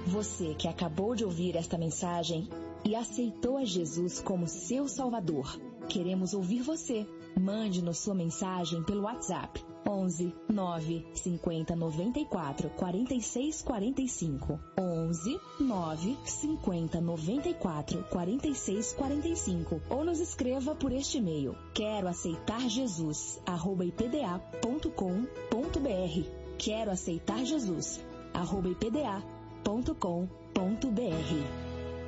Você que acabou de ouvir esta mensagem e aceitou a Jesus como seu Salvador, queremos ouvir você. Mande-nos sua mensagem pelo WhatsApp 11 9 50 94 46 45. 11 9 50 94 46 45. Ou nos escreva por este e-mail: quero aceitar Jesus @ipda.com.br. Quero aceitar Jesus @ipda.com.br.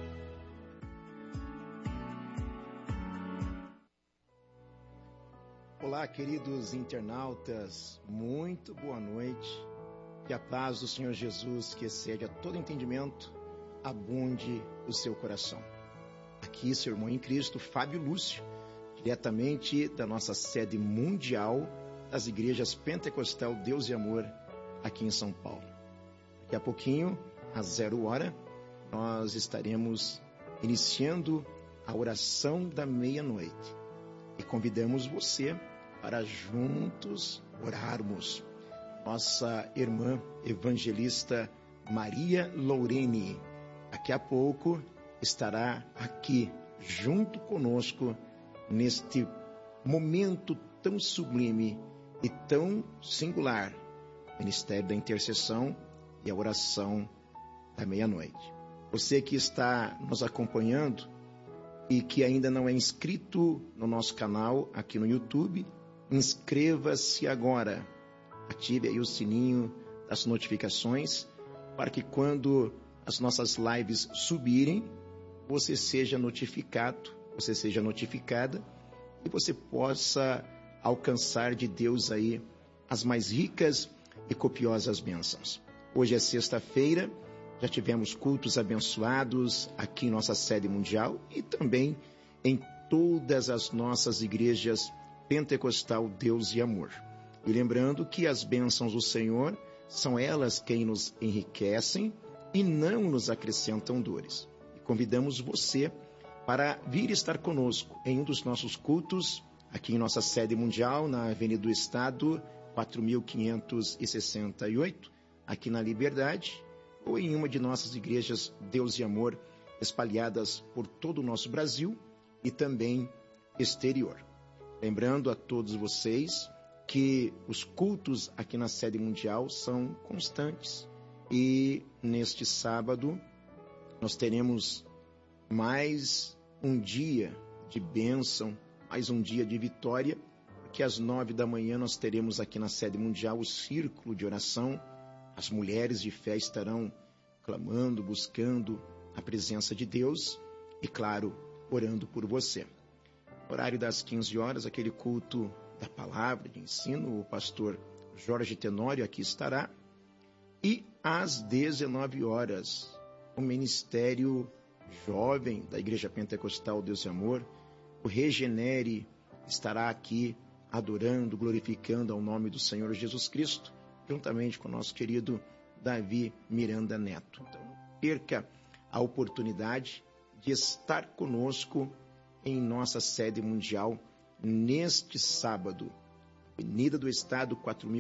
Olá, queridos internautas, muito boa noite. Que a paz do Senhor Jesus, que excede a todo entendimento, abunde o seu coração. Aqui, seu irmão em Cristo, Fábio Lúcio, diretamente da nossa sede mundial das igrejas Pentecostal Deus e Amor, aqui em São Paulo. Daqui a pouquinho, às 0h, nós estaremos iniciando a oração da meia-noite. E convidamos você para juntos orarmos. Nossa irmã evangelista Maria Lourene, daqui a pouco estará aqui junto conosco neste momento tão sublime e tão singular, Ministério da Intercessão e a oração da meia-noite. Você que está nos acompanhando e que ainda não é inscrito no nosso canal aqui no YouTube, inscreva-se agora. Ative aí o sininho das notificações para que quando as nossas lives subirem, você seja notificado, você seja notificada e você possa alcançar de Deus aí as mais ricas e copiosas bênçãos. Hoje é sexta-feira. Já tivemos cultos abençoados aqui em nossa sede mundial e também em todas as nossas igrejas Pentecostal Deus e Amor. E lembrando que as bênçãos do Senhor são elas quem nos enriquecem e não nos acrescentam dores. E convidamos você para vir estar conosco em um dos nossos cultos aqui em nossa sede mundial, na Avenida do Estado, 4568, aqui na Liberdade, ou em uma de nossas igrejas Deus e Amor, espalhadas por todo o nosso Brasil e também exterior. Lembrando a todos vocês que os cultos aqui na sede mundial são constantes e neste sábado nós teremos mais um dia de bênção, mais um dia de vitória, porque às 9h nós teremos aqui na sede mundial o círculo de oração. As mulheres de fé estarão clamando, buscando a presença de Deus e, claro, orando por você. Horário das 15h, aquele culto da palavra de ensino, o pastor Jorge Tenório aqui estará. E às 19h, o Ministério Jovem da Igreja Pentecostal Deus e Amor, o Regenere, estará aqui adorando, glorificando ao nome do Senhor Jesus Cristo, juntamente com o nosso querido Davi Miranda Neto. Então, não perca a oportunidade de estar conosco em nossa sede mundial neste sábado. Avenida do Estado,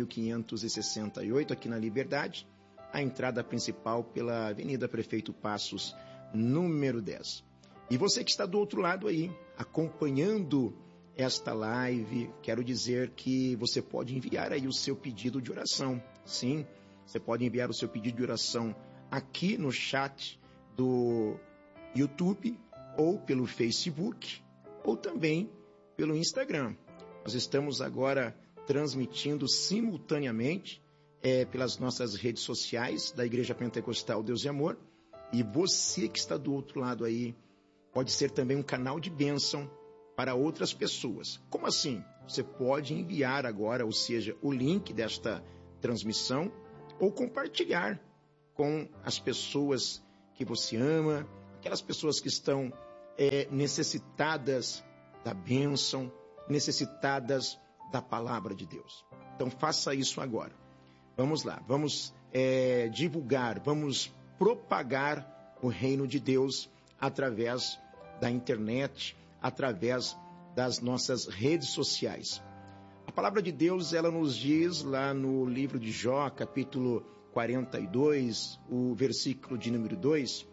4568, aqui na Liberdade, a entrada principal pela Avenida Prefeito Passos, número 10. E você que está do outro lado aí, acompanhando esta live, quero dizer que você pode enviar aí o seu pedido de oração. Sim, você pode enviar o seu pedido de oração aqui no chat do YouTube, ou pelo Facebook, ou também pelo Instagram. Nós estamos agora transmitindo simultaneamente pelas nossas redes sociais da Igreja Pentecostal Deus e Amor, e você que está do outro lado aí, pode ser também um canal de bênção para outras pessoas. Como assim? Você pode enviar agora, ou seja, o link desta transmissão, ou compartilhar com as pessoas que você ama, aquelas pessoas que estão necessitadas da bênção, necessitadas da palavra de Deus. Então faça isso agora. Vamos lá, vamos divulgar, vamos propagar o reino de Deus através da internet, através das nossas redes sociais. A palavra de Deus, ela nos diz lá no livro de Jó, capítulo 42, o versículo de número 2,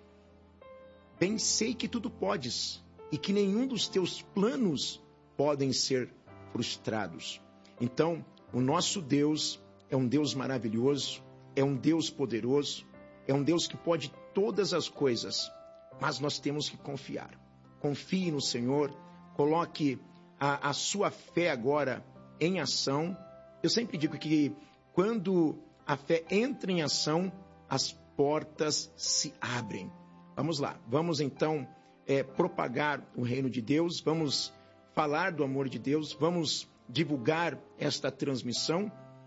bem sei que tudo podes e que nenhum dos teus planos podem ser frustrados. Então, o nosso Deus é um Deus maravilhoso, é um Deus poderoso, é um Deus que pode todas as coisas, mas nós temos que confiar. Confie no Senhor, coloque a sua fé agora em ação. Eu sempre digo que quando a fé entra em ação, as portas se abrem. Vamos lá, vamos então propagar o reino de Deus, vamos falar do amor de Deus, vamos divulgar esta transmissão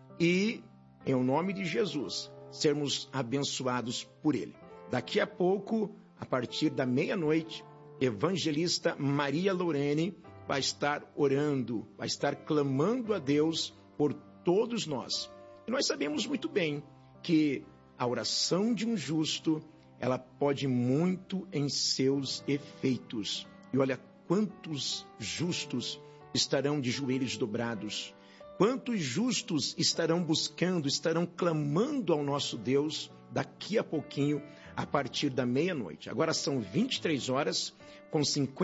e, em nome de Jesus, sermos abençoados por Ele. Daqui a pouco, a partir da meia-noite, evangelista Maria Lorene vai estar orando, vai estar clamando a Deus por todos nós. E nós sabemos muito bem que a oração de um justo, ela pode muito em seus efeitos. E olha quantos justos estarão de joelhos dobrados, quantos justos estarão buscando, estarão clamando ao nosso Deus daqui a pouquinho, a partir da meia-noite. Agora são 23 horas com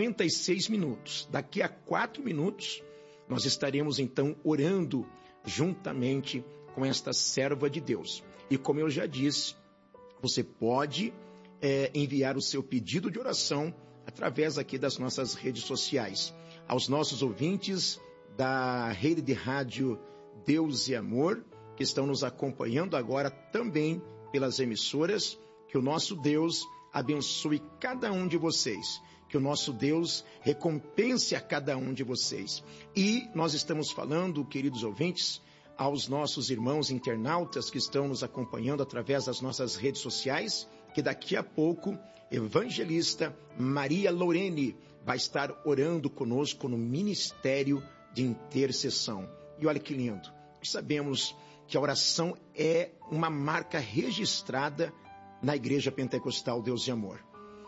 56 minutos. Daqui a 4 minutos, nós estaremos então orando juntamente com esta serva de Deus. E como eu já disse, você pode enviar o seu pedido de oração através aqui das nossas redes sociais. Aos nossos ouvintes da rede de rádio Deus e Amor, que estão nos acompanhando agora também pelas emissoras, que o nosso Deus abençoe cada um de vocês, que o nosso Deus recompense a cada um de vocês. E nós estamos falando, queridos ouvintes, aos nossos irmãos internautas que estão nos acompanhando através das nossas redes sociais, que daqui a pouco, evangelista Maria Lorene vai estar orando conosco no Ministério de Intercessão. E olha que lindo, sabemos que a oração é uma marca registrada na Igreja Pentecostal Deus e Amor.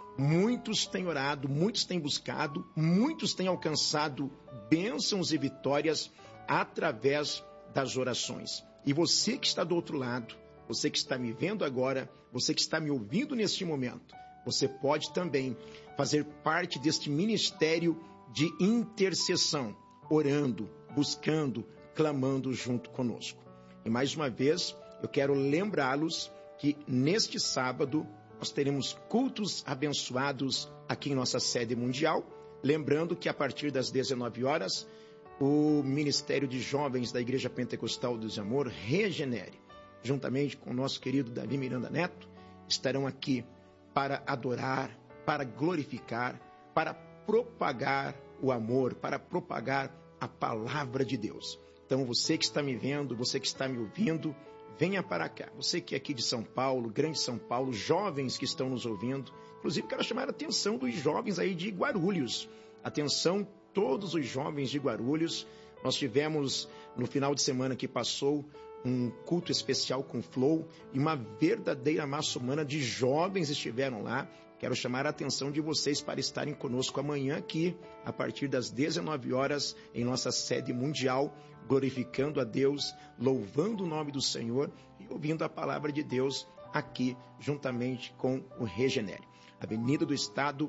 Muitos têm orado, muitos têm buscado, muitos têm alcançado bênçãos e vitórias através das orações. E você que está do outro lado, você que está me vendo agora, você que está me ouvindo neste momento, você pode também fazer parte deste ministério de intercessão, orando, buscando, clamando junto conosco. E mais uma vez, eu quero lembrá-los que neste sábado nós teremos cultos abençoados aqui em nossa sede mundial. Lembrando que a partir das 19 horas, o Ministério de Jovens da Igreja Pentecostal Deus e Amor, Regenere, juntamente com o nosso querido Davi Miranda Neto, estarão aqui para adorar, para glorificar, para propagar o amor, para propagar a palavra de Deus. Então, você que está me vendo, você que está me ouvindo, venha para cá. Você que é aqui de São Paulo, Grande São Paulo, jovens que estão nos ouvindo. Inclusive, quero chamar a atenção dos jovens aí de Guarulhos. Atenção, todos os jovens de Guarulhos. Nós tivemos, no final de semana que passou, um culto especial com Flow e uma verdadeira massa humana de jovens estiveram lá. Quero chamar a atenção de vocês para estarem conosco amanhã aqui, a partir das 19 horas, em nossa sede mundial, glorificando a Deus, louvando o nome do Senhor e ouvindo a palavra de Deus aqui, juntamente com o Regenere. Avenida do Estado,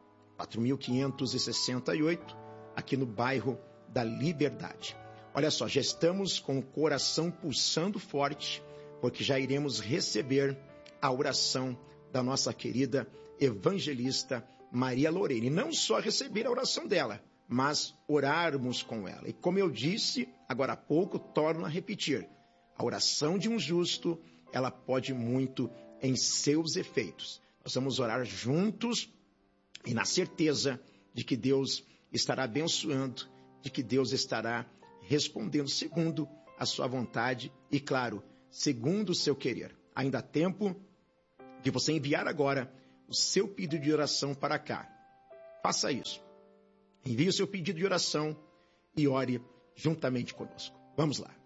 4.568, aqui no bairro da Liberdade. Olha só, já estamos com o coração pulsando forte, porque já iremos receber a oração da nossa querida evangelista Maria Lorene. E não só receber a oração dela, mas orarmos com ela. E como eu disse agora há pouco, torno a repetir, a oração de um justo, ela pode muito em seus efeitos. Nós vamos orar juntos e na certeza de que Deus estará abençoando, de que Deus estará respondendo segundo a sua vontade e, claro, segundo o seu querer. Ainda há tempo de você enviar agora o seu pedido de oração para cá. Faça isso. Envie o seu pedido de oração e ore juntamente conosco. Vamos lá.